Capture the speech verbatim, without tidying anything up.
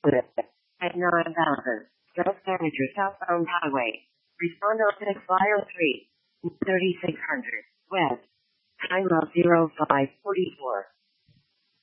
Wood. At nine thousand. South Manager Southbound Highway. Respond on text flyer three. thirty-six hundred. West. Time of zero five forty-four.